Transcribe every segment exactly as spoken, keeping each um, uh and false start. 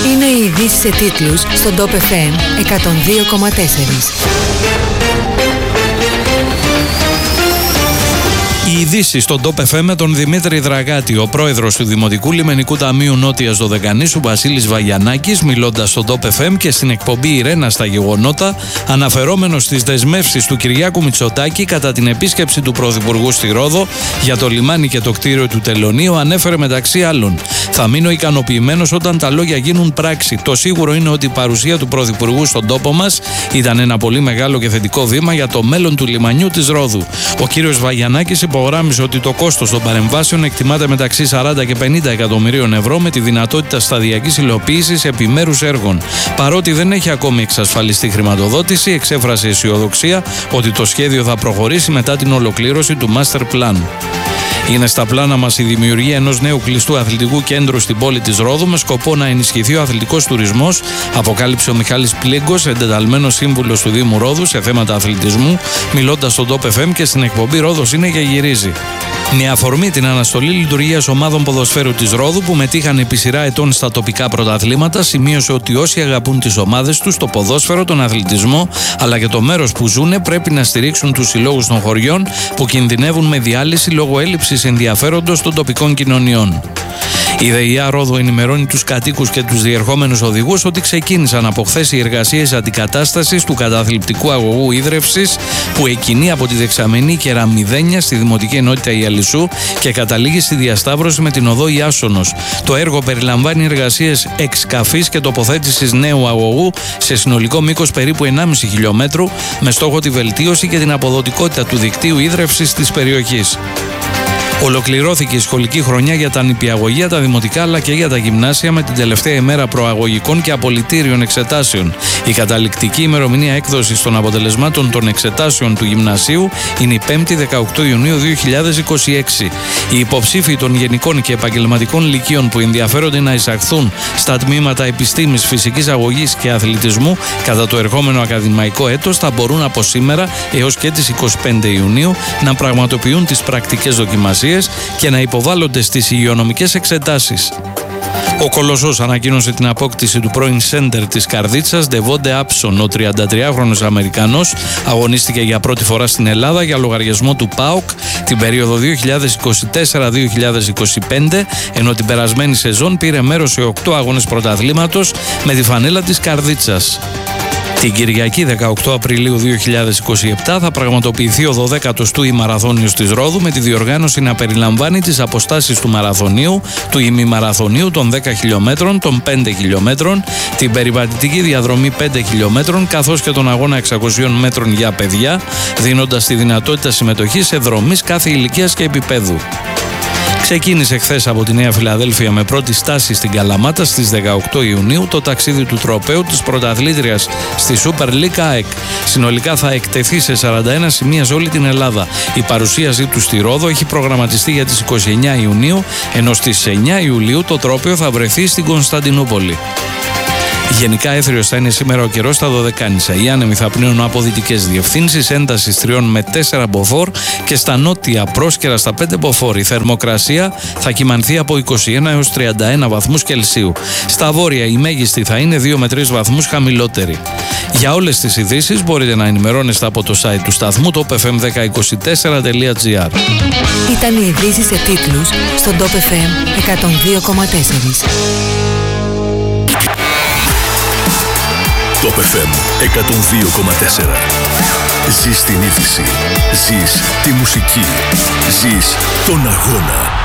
Είναι οι ειδήσεις σε τίτλους στον Top εφ εμ εκατόν δύο κόμμα τέσσερα. Οι ειδήσεις στον Top εφ εμ με τον Δημήτρη Δραγάτη. Ο πρόεδρος του Δημοτικού Λιμενικού Ταμείου Νότιας Δωδεκανήσου, Βασίλης Βαγιανάκης, μιλώντας στον Top εφ εμ και στην εκπομπή Ιρένα στα γεγονότα, αναφερόμενος στις δεσμεύσεις του Κυριάκου Μητσοτάκη κατά την επίσκεψη του Πρωθυπουργού στη Ρόδο για το λιμάνι και το κτίριο του Τελωνείου, ανέφερε μεταξύ άλλων: «Θα μείνω ικανοποιημένος όταν τα λόγια γίνουν πράξη. Το σίγουρο είναι ότι η παρουσία του Πρωθυπουργού στον τόπο μας ήταν ένα πολύ μεγάλο και θετικό βήμα για το μέλλον του λιμανιού της Ρόδου». Ο κύριος Βαγιανάκης υπογράμμισε ότι το κόστος των παρεμβάσεων εκτιμάται μεταξύ σαράντα και πενήντα εκατομμυρίων ευρώ, με τη δυνατότητα σταδιακής υλοποίησης επιμέρους έργων. Παρότι δεν έχει ακόμη εξασφαλιστεί χρηματοδότηση, εξέφρασε αισιοδοξία ότι το σχέδιο θα προχωρήσει μετά την ολοκλήρωση του Master Plan. Είναι στα πλάνα μας η δημιουργία ενός νέου κλειστού αθλητικού κέντρου στην πόλη της Ρόδου με σκοπό να ενισχυθεί ο αθλητικός τουρισμός, αποκάλυψε ο Μιχάλης Πλίγκος, εντεταλμένος σύμβουλος του Δήμου Ρόδου σε θέματα αθλητισμού, μιλώντας στον Top εφ εμ και στην εκπομπή Ρόδος είναι και γυρίζει. Με αφορμή την αναστολή λειτουργίας ομάδων ποδοσφαίρου της Ρόδου που μετήχαν επί σειρά ετών στα τοπικά πρωταθλήματα, σημείωσε ότι όσοι αγαπούν τις ομάδες τους, το ποδόσφαιρο, τον αθλητισμό αλλά και το μέρος που ζουνε πρέπει να στηρίξουν τους συλλόγους των χωριών που κινδυνεύουν με διάλυση λόγω έλλειψης ενδιαφέροντος των τοπικών κοινωνιών. Η ΔΕΙΑ Ρόδου ενημερώνει τους κατοίκους και τους διερχόμενους οδηγούς ότι ξεκίνησαν από χθες οι εργασίες αντικατάστασης του καταθλιπτικού αγωγού ίδρευσης που εκκινεί από τη δεξαμενή Κεραμιδένια στη Δημοτική Ενότητα Ιαλισσού και καταλήγει στη διασταύρωση με την οδό Ιάσονος. Το έργο περιλαμβάνει εργασίες εξκαφής και τοποθέτησης νέου αγωγού σε συνολικό μήκος περίπου ενάμιση χιλιόμετρου, με στόχο τη βελτίωση και την αποδοτικότητα του δικτύου ίδρευσης της περιοχής. Ολοκληρώθηκε η σχολική χρονιά για τα νηπιαγωγεία, τα δημοτικά αλλά και για τα γυμνάσια με την τελευταία ημέρα προαγωγικών και απολυτήριων εξετάσεων. Η καταληκτική ημερομηνία έκδοσης των αποτελεσμάτων των εξετάσεων του γυμνασίου είναι η πέμπτη δεκαοκτώ Ιουνίου δύο χιλιάδες είκοσι έξι. Οι υποψήφοι των γενικών και επαγγελματικών λυκείων που ενδιαφέρονται να εισαχθούν στα τμήματα επιστήμης, φυσικής αγωγής και αθλητισμού κατά το ερχόμενο ακαδημαϊκό έτος θα μπορούν από σήμερα έως και τις εικοστή πέμπτη Ιουνίου να πραγματοποιούν τις πρακτικές δοκιμασίες και να υποβάλλονται στις υγειονομικές εξετάσεις. Ο Κολοσσός ανακοίνωσε την απόκτηση του πρώην σέντερ της Καρδίτσας, Ντεβόντε Άψον. Ο τριαντατριάχρονος Αμερικανός αγωνίστηκε για πρώτη φορά στην Ελλάδα για λογαριασμό του ΠΑΟΚ την περίοδο δύο χιλιάδες είκοσι τέσσερα δύο χιλιάδες είκοσι πέντε, ενώ την περασμένη σεζόν πήρε μέρος σε οκτώ αγώνες πρωταθλήματος με τη φανέλα της Καρδίτσας. Την Κυριακή δεκαοκτώ Απριλίου δύο χιλιάδες είκοσι επτά θα πραγματοποιηθεί ο δωδέκατος του ημαραθώνιος της Ρόδου, με τη διοργάνωση να περιλαμβάνει τις αποστάσεις του μαραθωνίου, του ημιμαραθωνίου των δέκα χιλιόμετρων, των πέντε χιλιόμετρων, την περιβατητική διαδρομή πέντε χιλιόμετρων καθώς και τον αγώνα εξακοσίων μέτρων για παιδιά, δίνοντας τη δυνατότητα συμμετοχής σε δρομείς κάθε ηλικίας και επίπεδου. Ξεκίνησε χθες από τη Νέα Φιλαδέλφια με πρώτη στάση στην Καλαμάτα στις δεκαοκτώ Ιουνίου το ταξίδι του τροπαίου της πρωταθλήτριας στη Super League ΑΕΚ. Συνολικά θα εκτεθεί σε σαράντα ένα σημεία σε όλη την Ελλάδα. Η παρουσίασή του στη Ρόδο έχει προγραμματιστεί για τις είκοσι εννέα Ιουνίου, ενώ στις εννέα Ιουλίου το τρόπαιο θα βρεθεί στην Κωνσταντινούπολη. Γενικά έθριος θα είναι σήμερα ο καιρός στα Δωδεκάνησα. Οι άνεμοι θα πνέουν από δυτικές διευθύνσεις, έντασης τριών με τέσσερα μποφόρ και στα νότια πρόσκαιρα στα πέντε μποφόρ. Η θερμοκρασία θα κυμανθεί από είκοσι ένα έως τριάντα ένα βαθμούς Κελσίου. Στα βόρεια η μέγιστη θα είναι δύο με τρεις βαθμούς χαμηλότερη. Για όλες τις ειδήσεις μπορείτε να ενημερώνεστε από το site του σταθμού top f m ένα μηδέν δύο τέσσερα τελεία gr. Ήταν οι ειδήσεις σε τίτλους στον Top εφ εμ εκατόν δύο κόμμα τέσσερα. Top εφ εμ εκατόν δύο κόμμα τέσσερα. Ζεις την είδηση. Ζεις τη μουσική. Ζεις τον αγώνα.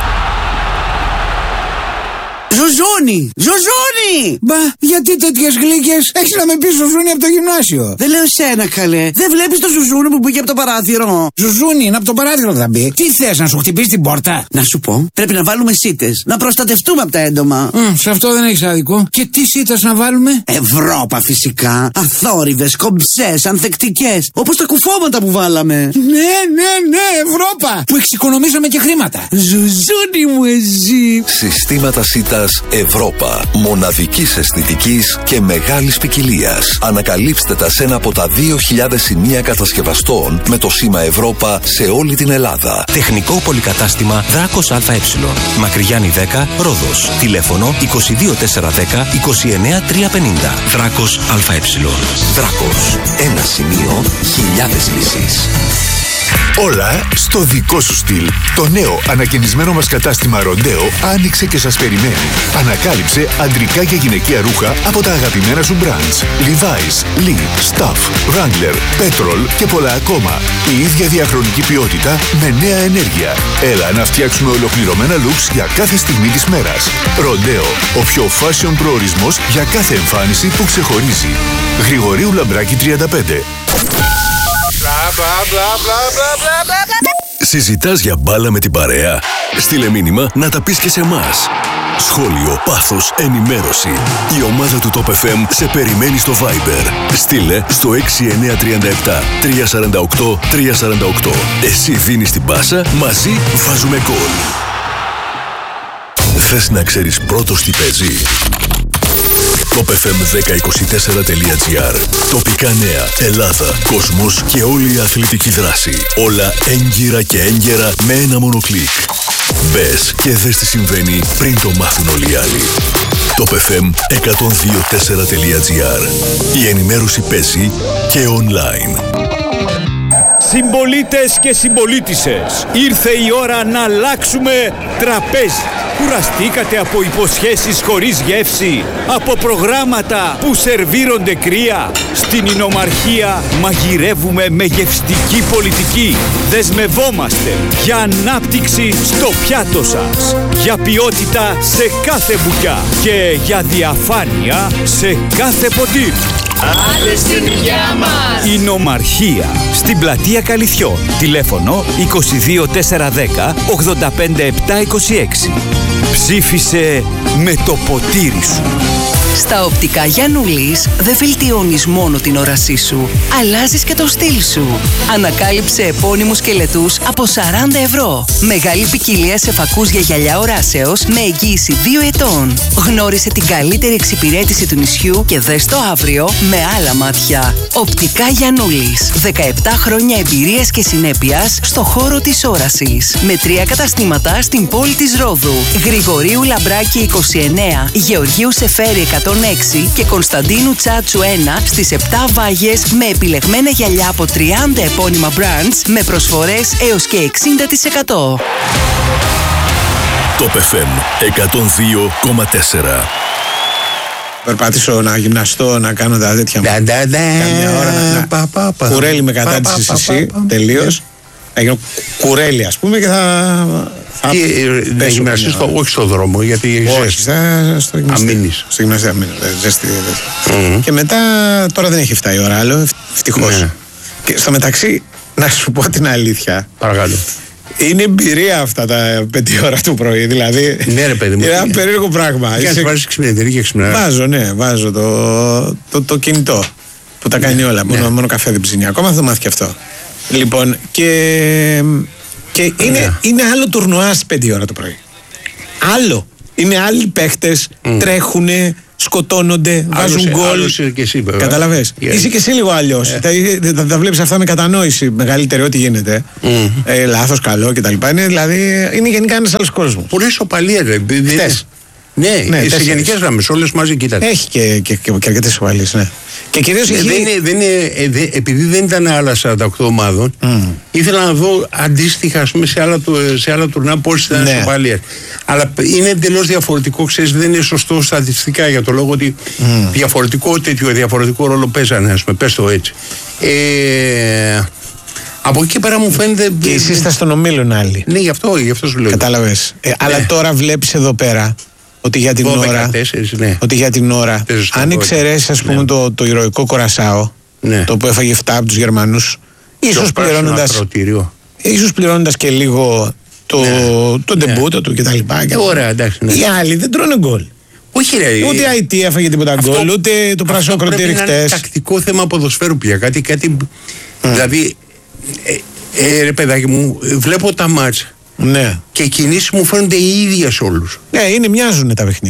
Ζουζούνι! Ζουζούνι! Μπα, γιατί τέτοιες γλύκες? Έχεις να με πεις Ζουζούνι από το γυμνάσιο. Δεν λέω σένα, καλέ. Δεν βλέπεις το Ζουζούνι που μπήκε από το παράθυρο? Ζουζούνι, είναι από το παράθυρο θα μπει. Τι θες, να σου χτυπήσει την πόρτα? Να σου πω, πρέπει να βάλουμε σίτες. Να προστατευτούμε από τα έντομα. Mm, σε αυτό δεν έχεις άδικο. Και τι σίτες να βάλουμε? Ευρώπα φυσικά. Αθόρυβες, κομψές, ανθεκτικές. Όπως τα κουφώματα που βάλαμε. Ναι, ναι, ναι, Ευρώπα. Που εξοικονομήσαμε και χρήματα. Ζουζούνι μου εσύ. Συστήματα σίτας Ευρώπα. Μοναδικά. μοναδικής αισθητικής και μεγάλης ποικιλίας. Ανακαλύψτε τα σε ένα από τα δύο χιλιάδες σημεία κατασκευαστών με το σήμα Ευρώπα σε όλη την Ελλάδα. Τεχνικό πολυκατάστημα Δράκος ΑΕ. Μακρυγιάννη δέκα, Ρόδος. Τηλέφωνο είκοσι δύο τετρακόσια δέκα είκοσι εννέα τριακόσια πενήντα. Δράκος ΑΕ. Δράκος. Ένα σημείο, χιλιάδες λύσεις. Όλα στο δικό σου στυλ. Το νέο ανακαινισμένο μας κατάστημα Ροντέο άνοιξε και σας περιμένει. Ανακάλυψε αντρικά και γυναικεία ρούχα από τα αγαπημένα σου brands. Levi's, Lee, Stuff, Wrangler, Petrol και πολλά ακόμα. Η ίδια διαχρονική ποιότητα με νέα ενέργεια. Έλα να φτιάξουμε ολοκληρωμένα looks για κάθε στιγμή της μέρας. Ροντέο, ο πιο fashion προορισμός για κάθε εμφάνιση που ξεχωρίζει. Γρηγορίου Λαμπράκη τριάντα πέντε. Συζητάς για μπάλα με την παρέα? Στείλε μήνυμα να τα πεις και σε εμάς. Σχόλιο, πάθος, ενημέρωση. Η ομάδα του Top εφ εμ σε περιμένει στο Viber. Στείλε στο έξι εννιά τρία επτά τρία τέσσερα οκτώ τρία τέσσερα οκτώ. Εσύ δίνεις την πάσα, μαζί βάζουμε γκολ. Θες να ξέρεις πρώτος τι παίζει? top εφ εμ δέκα είκοσι τέσσερα τελεία τζι άρ. Τοπικά νέα, Ελλάδα, κόσμος και όλη η αθλητική δράση. Όλα έγκυρα και έγκαιρα με ένα μόνο κλικ. Μπες και δες τι συμβαίνει πριν το μάθουν όλοι οι άλλοι. top εφ εμ εκατόν δύο τέσσερα τελεία τζι άρ. Η ενημέρωση παίζει και online. Συμπολίτες και συμπολίτισσες, ήρθε η ώρα να αλλάξουμε τραπέζι. Κουραστήκατε από υποσχέσεις χωρίς γεύση, από προγράμματα που σερβίρονται κρύα? Στην Ινομαρχία μαγειρεύουμε με γευστική πολιτική. Δεσμευόμαστε για ανάπτυξη στο πιάτο σας, για ποιότητα σε κάθε μπουκιά και για διαφάνεια σε κάθε ποτήρι. Άντε στην υγειά μας! Ινομαρχία, στην πλατεία Καλυθιών. Τηλέφωνο είκοσι δύο τετρακόσια δέκα ογδόντα πέντε επτακόσια είκοσι έξι. Ψήφισε με το ποτήρι σου. Στα οπτικά Γιαννούλης δεν βελτιώνεις μόνο την όρασή σου, αλλάζεις και το στυλ σου. Ανακάλυψε επώνυμους σκελετούς από σαράντα ευρώ. Μεγάλη ποικιλία σε φακούς για γυαλιά οράσεως με εγγύηση δύο ετών. Γνώρισε την καλύτερη εξυπηρέτηση του νησιού και δες το αύριο με άλλα μάτια. Οπτικά Γιαννούλης. δεκαεπτά χρόνια εμπειρίας και συνέπειας στο χώρο της όρασης. Με τρία καταστήματα στην πόλη της Ρόδου. Γρηγορίου Λαμπράκη είκοσι εννέα, Γεωργίου Σεφέρη εκατόν έξι και Κωνσταντίνου Τσάτσου ένα στις επτά Βάγες με επιλεγμένα γυαλιά από τριάντα επώνυμα brands με προσφορές έως και εξήντα τοις εκατό. Top εφ εμ εκατόν δύο κόμμα τέσσερα. Περπατήσω, να γυμναστώ, να κάνω τα τέτοια μου. Καμιά ώρα να... Κουρέλι με κατάντηση εσύ, τελείως. Να γίνω κουρέλι, ας πούμε, και θα... Να γυμναστείς όχι στον δρόμο, γιατί όχι, στο αμήνεις. Στο γυμναστή αμήνεις, ζέστη. Και μετά, τώρα δεν έχει φτάσει η ώρα άλλο, ευτυχώς. Και στο μεταξύ, να σου πω την αλήθεια. Παρακαλώ. Είναι εμπειρία αυτά τα πέντε ώρα του πρωί, δηλαδή. Ναι, ρε παιδί μου. Είναι ένα περίεργο πράγμα. Και αν βάζεις ξυπνητήρι και ξυπνά. Βάζω, ναι, βάζω το, το, το κινητό που τα κάνει όλα. Μόνο, μόνο καφέ δεν ψήνει. Ακόμα δεν το μάθει και αυτό. Λοιπόν, και, και είναι, yeah. είναι άλλο τουρνουά στις πέντε ώρα το πρωί. Άλλο. Είναι άλλοι παίχτες, mm. τρέχουνε, σκοτώνονται, βάζουν γκολ. Καταλαβες. Yeah. Είσαι και εσύ λίγο αλλιώς. Yeah. Τα, τα, τα βλέπεις αυτά με κατανόηση μεγαλύτερη, ό,τι γίνεται. Mm. Ε, λάθος, καλό κτλ. Είναι, δηλαδή, είναι γενικά ένας άλλος κόσμος. Πολλές σοπαλίες, ρε. Χτες. Ναι, ναι, σε γενικές γραμμές, όλες μαζί κοίταξε. Έχει και, και, και, και αρκετές σοβαλίες, ναι. Και κυρίως ναι, έχει... δεν είναι, δεν είναι, ε, δε, επειδή δεν ήταν άλλα σαράντα οκτώ ομάδων, mm. ήθελα να δω αντίστοιχα, ας πούμε, σε άλλα, σε άλλα τουρνά πώς ήταν ναι. σοβαλίες. Αλλά είναι εντελώς διαφορετικό, ξέρεις, δεν είναι σωστό στατιστικά για το λόγο ότι mm. διαφορετικό τέτοιο, διαφορετικό ρόλο παίζανε, ας πούμε, πες το έτσι. Ε, από εκεί και πέρα μου φαίνεται. Και η σύσταση των ομίλων άλλη. Ναι, γι' αυτό, γι' αυτό σου λέω. Κατάλαβες. Ε, ναι. Αλλά τώρα βλέπεις εδώ πέρα. Ότι για την δώδεκα, ώρα, τέσσερις, ναι. ότι για την ώρα αν εξαιρέσεις, ας πούμε, ναι. το, το ηρωικό Κορασάο, ναι. το που έφαγε εφτά από τους Γερμανούς, ίσως πληρώνοντας, ίσως πληρώνοντας και λίγο το, ναι. το ναι. ντεμπούτο του κτλ. Ε, ωραία, εντάξει. Ναι. Οι άλλοι δεν τρώνε γκολ. Όχι, ρε. Ούτε η άι τι έφαγε τίποτα γκολ, ούτε το πράσινο κροτήρι χτες. Είναι τακτικό θέμα ποδοσφαίρου πια. Κάτι, κάτι, mm. δηλαδή, ε, ε, ρε παιδάκι μου, βλέπω τα μάτσα. Ναι. Και οι κινήσεις μου φαίνονται οι ίδιες σε όλους. Ναι, είναι, μοιάζουν τα παιχνίδια.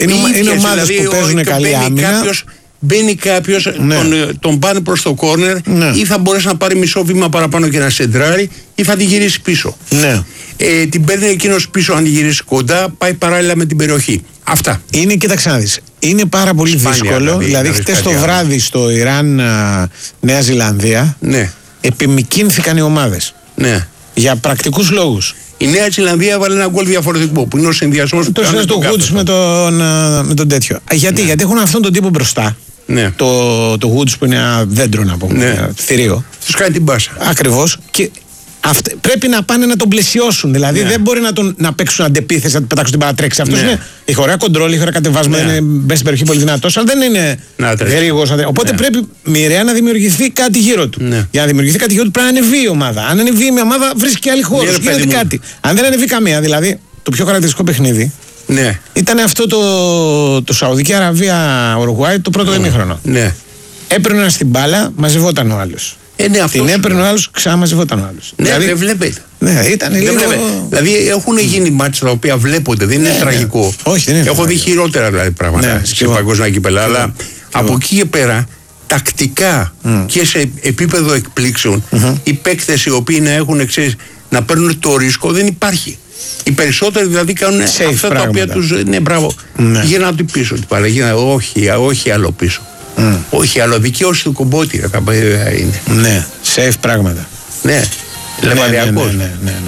Είναι, είναι ομάδες δηλαδή, που παίζουν καλή άμυνα. Κάποιος, μπαίνει κάποιος, ναι. τον, τον πάνε προς το κόρνερ, ναι. ή θα μπορέσει να πάρει μισό βήμα παραπάνω και να σεντράρει, ή θα τη γυρίσει πίσω. Ναι. Ε, την παίρνει εκείνος πίσω, αν τη γυρίσει κοντά, πάει παράλληλα με την περιοχή. Αυτά. Είναι, κοίταξε να δεις, είναι πάρα πολύ Σπάνια, δύσκολο. Δηλαδή, δηλαδή χτες το βράδυ στο Ιράν, α, Νέα Ζηλανδία, ναι. επιμικρύνθηκαν οι ομάδες. Ναι. Για πρακτικούς λόγους. Η Νέα Ζηλανδία έβαλε ένα γκολ διαφορετικό που είναι ο συνδυασμός του. Το συνδυασμό του Γουτς με τον, με τον τέτοιο. Γιατί, ναι. γιατί έχουν αυτόν τον τύπο μπροστά. Ναι. Το, το Γουτς που είναι ένα δέντρο, να πούμε. Ναι. Θηρίο. Τους κάνει την μπάσα. Ακριβώς. Και αυτ, πρέπει να πάνε να τον πλαισιώσουν. Δηλαδή ναι. δεν μπορεί να, τον, να παίξουν αντεπίθεση, να τον πετάξουν την παρατρέξη. Αυτό ναι. είναι. Έχει ωραία κοντρόλ, έχει ωραία κατεβάσμα, ναι. είναι μπες στην περιοχή πολύ δυνατό, αλλά δεν είναι γρήγορος. Οπότε ναι. πρέπει μοιραία να δημιουργηθεί κάτι γύρω του. Ναι. Για να δημιουργηθεί κάτι γύρω του πρέπει να ανεβεί η ομάδα. Αν ανεβεί μια ομάδα, βρίσκει άλλη χώρο. Ναι, γίνεται κάτι. Αν δεν ανεβεί καμία, δηλαδή το πιο χαρακτηριστικό παιχνίδι ναι. ήταν αυτό το, το Σαουδική Αραβία-Ουρουγουάη το πρώτο ημίχρονο. Ναι. Έπαιρνε στην μπάλα, μαζευόταν ο άλλος. Ε, ναι, την έπαιρνε ο άλλος, ξαναμαζευόταν ο άλλος. Ναι, δηλαδή, δεν βλέπετε. Ναι, ήταν λίγο... Δηλαδή έχουν γίνει μάτς τα οποία βλέπονται, δεν είναι ναι, τραγικό. Ναι. Όχι, δεν είναι. Έχω δει χειρότερα δηλαδή πράγματα ναι, σε παγκόσμια κύπελλα, αλλά ναι. από εκεί και πέρα τακτικά mm. και σε επίπεδο εκπλήξεων mm-hmm. οι παίκτες οι οποίοι να έχουν ξέρεις, να παίρνουν το ρίσκο δεν υπάρχει. Οι περισσότεροι δηλαδή κάνουν Safe αυτά πράγματα. Τα οποία τους. Ναι, μπράβο. Ναι. Γύρνα του πίσω. Γύρνα, όχι, όχι άλλο πίσω. Mm. Όχι, άλλο δικαίωση του Κομπότη είναι. Ναι, safe πράγματα. Ναι, Λεβαδιακός. Ναι, ναι, ναι, ναι.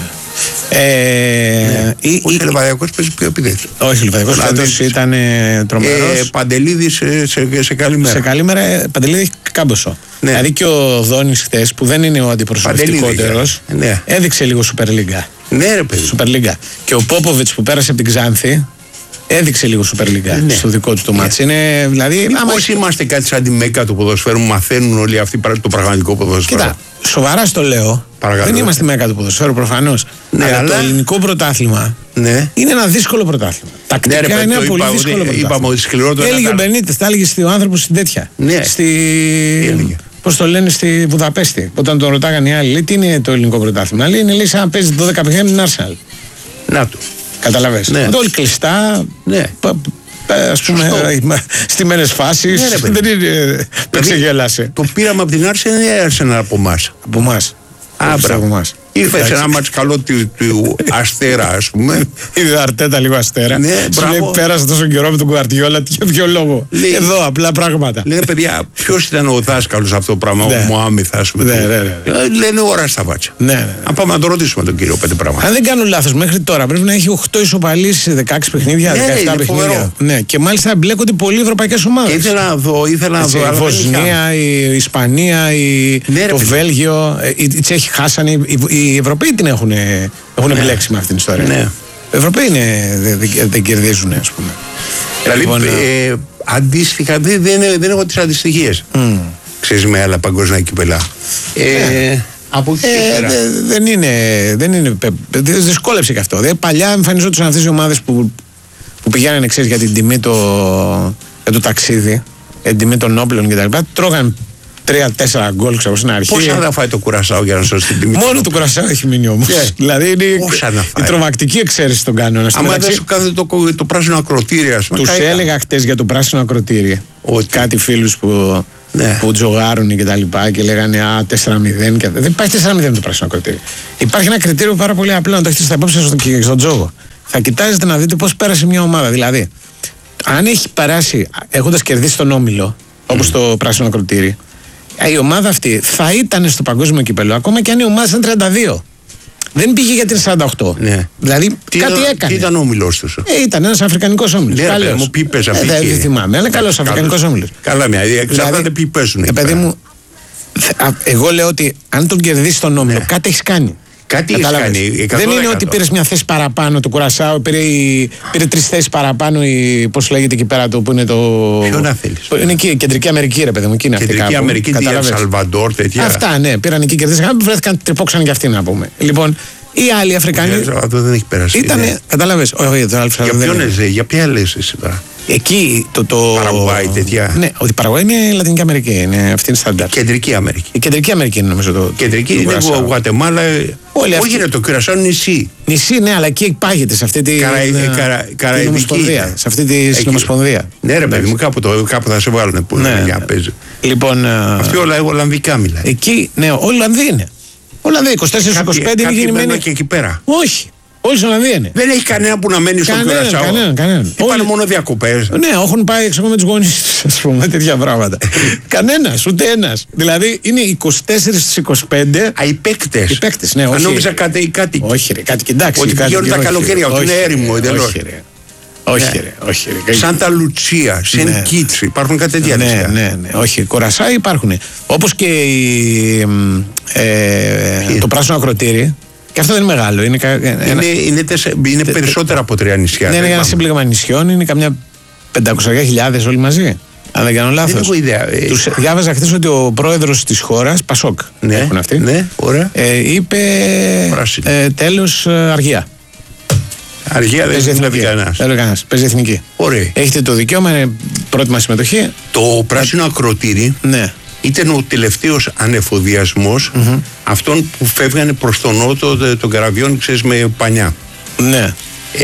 Ε, ναι. Ή, όχι, ο Λεβαδιακός παίζει πιο επιδέξιο. Όχι, ο Λεβαδιακός φέτος ήταν ε, τρομερός. Ε, Παντελίδης σε, σε, σε καλή μέρα. Σε καλή μέρα, ε, Παντελίδη έχει κάμποσο. Ναι. Δηλαδή και ο Δόνης χθες, που δεν είναι ο αντιπροσωπευτικότερος, ναι. έδειξε λίγο Super League. Ναι, ρε παιδί. Super League. Και ο Πόποβιτς που πέρασε από την Ξάνθη, έδειξε λίγο Super League ναι. στο δικό του το μάτς. Ναι. Είναι, δηλαδή, πώς είμαστε κάτι σαν τη μέκα του ποδοσφαίρου, μαθαίνουν όλοι αυτοί το πραγματικό ποδοσφαίρο. Κοίτα, σοβαρά στο λέω. Παρακαλώ. Δεν είμαστε μέκα του ποδοσφαίρου προφανώς. Ναι, αλλά, αλλά το ελληνικό πρωτάθλημα ναι. είναι ένα δύσκολο πρωτάθλημα. Τακτικά ναι, ρε, είναι ένα πολύ είπα, δύσκολο ναι, πρωτάθλημα. Είπαμε ότι σκληρότερο. Έλεγε ο Μπενίτες, τα έλεγε στον άνθρωπο στην τέτοια. Ναι. Στη... Πώς το λένε στη Βουδαπέστη. Όταν τον ρωτάγανε οι άλλοι, λέει, τι είναι το ελληνικό πρωτάθλημα. Λέει, είναι λέει, σαν να παίζει δώδεκα παιχνίδια με την Arsenal. Να του. Καταλαβες. Ναι. Όλοι κλειστά. Ναι. Ας πούμε, στημένες φάσεις. Ναι, δεν είναι. Δεν ξεγέλασε. Το πείραμα από την Arsenal είναι Arsenal από εμάς. Από εμάς. Άμπρα από εμάς. Ήρθε σε ένα μάτς καλό του, του Αστέρα, ας πούμε. Είδε Αρτέτα λίγο Αστέρα. Ναι, σου λέει πέρασε τόσο καιρό με τον Γκουαρτιόλα. Για ποιο λόγο. Λέει, εδώ απλά πράγματα. Λένε παιδιά, ποιος ήταν ο δάσκαλος αυτό το πράγμα, ναι. ο Μωάμιθ, ας πούμε. Ναι, ναι, ναι. Λένε ώρα στα βάτσα. Ναι, ναι. Αν πάμε να το ρωτήσουμε τον κύριο πέντε πράγματα. Αν δεν κάνω λάθος, μέχρι τώρα πρέπει να έχει οκτώ ισοπαλίες σε δεκαέξι παιχνίδια, ναι, δεκαεπτά παιχνίδια. Ναι, και μάλιστα εμπλέκονται πολλοί ευρωπαϊκές ομάδες. Ήθελα να δω, ήθελα να δω. Η Βοσνία, η Ισπανία, το Βέλγιο, οι Τσέχοι χάσανε, οι Ευρωπαίοι την έχουν. Έχουν ναι. επιλέξει με αυτήν την ιστορία. Ναι. Οι Ευρωπαίοι δεν δε, δε κερδίζουν, ας πούμε. Δηλαδή, λοιπόν, ε, αντίστοιχα, δεν, δεν, δεν έχω τις αντιστοιχίες. Mm. Ξέρεις, με άλλα παγκόσμια κύπελλα. Ε, ε, από εκεί ε, δε, δεν είναι. Δεν είναι δυσκόλεψε και αυτό. Δε, παλιά εμφανιζόντουσαν αυτές οι ομάδες που, που πηγαίνανε, ξέρεις, για την τιμή το, για το ταξίδι, για την τιμή των όπλων κτλ. Τρώγαν τρία-τέσσερα γκολ, ξέρω, στην αρχή. Πόσα θα φάει το Κουρασάο για να σώσει την τιμή. Μόνο το Κουρασάο έχει μείνει όμως. Yeah. Δηλαδή είναι η τρομακτική εξαίρεση τον κανόνα. Αν δεν σου κάθεται το, το πράσινο ακροτήρι, ας πούμε. Τους έλεγα χτες για το πράσινο ακροτήρι. Ότι κάτι φίλους που, ναι. που τζογάρουν και τα λοιπά και λέγανε α, τέσσερα μηδέν. Και... Δεν υπάρχει τέσσερα μηδέν το πράσινο ακροτήρι. Υπάρχει ένα κριτήριο πάρα πολύ απλό να το έχετε στα υπόψη σας στον, στον τζόγο. Θα κοιτάζετε να δείτε πώς πέρασε μια ομάδα. Δηλαδή, αν έχει περάσει έχοντας κερδίσει τον όμιλο, όπως mm. το πράσινο ακροτήρι. Η ομάδα αυτή θα ήταν στο παγκόσμιο κύπελλο ακόμα και αν η ομάδα ήταν τριάντα δύο. Δεν πήγε για την σαράντα οκτώ. Ναι. Δηλαδή τι κάτι ήταν, έκανε. Τι ήταν ο όμιλος του. Ε, ήταν ένας αφρικανικός όμιλος. Ναι, καλός. Μου πει πες ε, δεν θυμάμαι, αλλά καλός αφρικανικός όμιλος. Καλά, μια ιδέα. Εξαρτάται ποιοι παίζουν. Ε, παιδί μου, εγώ λέω ότι αν τον κερδίσει τον όμιλο, ναι. κάτι έχει κάνει. Κάτι έχει κάνει. Δεν είναι ότι πήρε μια θέση παραπάνω το Κουρασάο, πήρε, πήρε τρεις θέσεις παραπάνω. Πώς λέγεται εκεί πέρα το που είναι το. Ποιο να θέλεις. Είναι εκεί, Κεντρική Αμερική, ρε παιδί μου. Εκεί είναι Κεντρική αυτή Αμερική, Δία Σαλβαντόρ, τέτοια. Αυτά, ναι, πήραν εκεί, κερδίσαν. Βρέθηκαν, τρυπόξαν και αυτοί να πούμε. Λοιπόν, οι άλλοι Αφρικανοί. Αυτό δεν έχει περάσει. Ήτανε, κατάλαβες. Όχι, το Για ποιον για ποια λες εσύ τώρα. Εκεί το. το... Παραγουάι, τέτοια. Ναι, ότι η Παραγουάι είναι Λατινική Αμερική. Είναι, αυτή είναι στάνταρ. Κεντρική Αμερική. Η Κεντρική Αμερική είναι νομίζω το. Κεντρική είναι Γουατεμάλα. Όχι, αυτή... ρε, το Κουρασάο είναι νησί. Νησί, ναι, αλλά εκεί πάγεται σε αυτή τη. Ομοσπονδία. Σε αυτή τη Ομοσπονδία. Ναι, ρε παιδί μου, κάπου, το, κάπου θα σε βάλουν που είναι για να παίζει. Λοιπόν. Αυτή όλα Ολλανδικά μιλάει. Εκεί, ναι, όλοι Ολλανδοί είναι. Ολλανδοί, είκοσι τέσσερα είκοσι πέντε είναι γεννημένοι. Και εκεί πέρα. Όχι. Όλοι στην Ολλανδία είναι. Δεν έχει κανένα που να μένει στο Κουρασάο. Κανέναν, κανέναν. Πάνε μόνο διακοπές. Ναι, έχουν πάει έξω με τους γονείς τους, ας πούμε, τέτοια πράγματα. Κανένας, ούτε ένας. Δηλαδή είναι είκοσι τέσσερα στις είκοσι πέντε. Α, οι παίκτες. Οι παίκτες, ναι, όχι. Αν νόμιζα κάτι ή κάτι. Όχι, ρε, κάτι κοιτάξει. Ότι πηγαίνουν τα καλοκαίρια, ότι είναι έρημο εντελώς. Όχι, ρε, όχι, ρε. Σάντα Λουτσία, Σεν ναι. Κίτς, υπάρχουν κάτι τέτοια. Ναι, ναι, ναι, όχι. Κορασάι υπάρχουν. Όπως και η, ε, το πράσινο ακροτήρι. Και αυτό δεν είναι μεγάλο. Είναι, είναι, ένα... είναι, τεσ... είναι περισσότερα από τρία νησιά. Ναι, είναι ένα σύμπλεγμα νησιών, είναι καμιά πεντακόσιες χιλιάδες όλοι μαζί. Αν δεν κάνω λάθος. Δεν έχω ιδέα. Τους διάβαζα χθες ότι ο πρόεδρος της χώρας, Πασόκ, ναι, έχουν αυτοί, ναι, ωραία. Ε, είπε ε, τέλος αργία. Αργία δεν είναι κανένας. Δεν είναι κανένας. Παίζει εθνική. Ωραία. Έχετε το δικαίωμα, είναι πρώτη συμμετοχή. Το πράσινο ακροτήρι. Ναι. Ήταν ο τελευταίος ανεφοδιασμός mm-hmm. αυτών που φεύγανε προς τον νότο των καραβιών, ξέρεις, με πανιά. Ναι.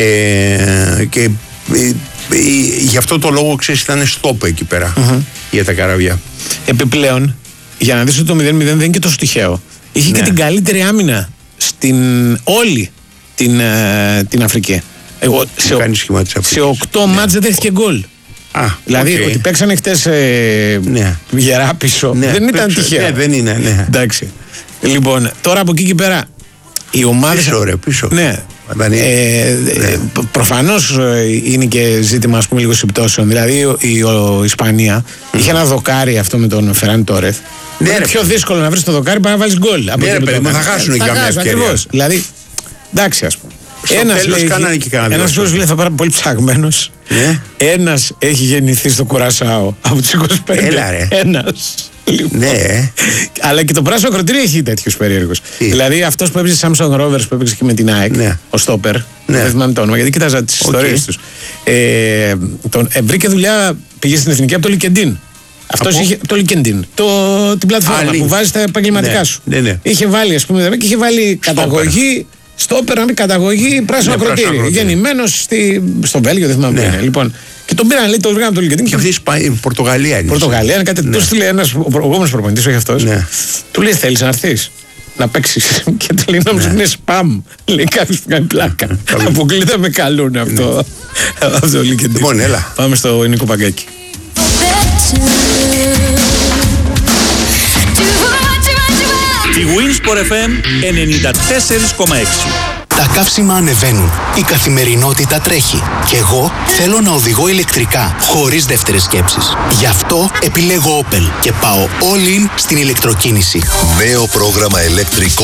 Ε, και ε, ε, γι' αυτό το λόγο, ξέρεις, ήταν στόπ εκεί πέρα mm-hmm. για τα καραβιά. Επιπλέον, για να δεις ότι το μηδέν μηδέν δεν είναι και τόσο τυχαίο, είχε ναι. και την καλύτερη άμυνα στην όλη την, ε, την Αφρική. Εγώ, σε, ο, σε οκτώ ναι. μάτς δεν δέχτηκε γκολ. Α, δηλαδή okay. ότι παίξανε χτες ε, ναι. γερά πίσω ναι, δεν ήταν πίσω, τυχαίο. Ναι, δεν είναι, ναι. Εντάξει. Λοιπόν, τώρα από εκεί και πέρα οι ομάδες. Πίσω, ρε, πίσω. Ναι. Ε, ναι. Προφανώς είναι και ζήτημα, ας πούμε, λίγο συμπτώσεων. Δηλαδή η, η, η Ισπανία mm. είχε ένα δοκάρι αυτό με τον Φεράν Τόρεθ. Ναι, είναι πιο δύσκολο να βρεις το δοκάρι παρά να βάλεις γκολ. Ναι, ρε, παιδί, θα χάσουν για μια ευκαιρία. Δηλαδή, εντάξει, ας πούμε. Ένας λέει, ένας φίλος λέει θα πάρει πολύ ψαγμένος. Ναι. Ένας έχει γεννηθεί στο Κουρασάο από τους είκοσι πέντε. Έλα ρε. Ένας. Λοιπόν. Ναι. Αλλά και το πράσινο ακροτήρι έχει τέτοιους περίεργους. Δηλαδή αυτός που έπαιζε Samsung Rovers που έπαιζε και με την ΑΕΚ, ναι. ο Στόπερ, ναι. δεν θυμάμαι το όνομα γιατί κοίταζα τις okay. ιστορίες τους. Ε, τον, ε, βρήκε δουλειά, πήγε στην εθνική από το LinkedIn. Αυτός από... είχε το LinkedIn, το, την πλατφόρμα που βάζει τα επαγγελματικά ναι. σου. Ναι, ναι. Είχε βάλει, ας πούμε, και είχε βάλει καταγωγή. Στόπερ να πει καταγωγή πράσινο ναι, ακροτήρι. Γεννημένος στο Βέλγιο, δεν θυμάμαι. Ναι. Λοιπόν, και τον πήραν, λέει, το βρήκαν από το LinkedIn. Και αυτή η Πορτογαλία είναι. Πορτογαλία είναι κάτι. Ναι. Του στείλε ένα προηγούμενο προπονητή, όχι αυτό. Ναι. Του λέει: θέλει να έρθει να παίξει. Και του λέει: νόμιζα ότι είναι σπαμ. Λέει κάποιο που κάνει πλάκα. Αποκλείται με καλούν αυτό. Αυτό το LinkedIn. Λοιπόν, έλα. Πάμε στο Νίκο Παγκάκη. Η Winsport εφ εμ ενενήντα τέσσερα κόμμα έξι. Τα καύσιμα ανεβαίνουν, η καθημερινότητα τρέχει και εγώ θέλω να οδηγώ ηλεκτρικά, χωρίς δεύτερες σκέψεις. Γι' αυτό επιλέγω Opel και πάω all in στην ηλεκτροκίνηση. Νέο πρόγραμμα ηλεκτρικό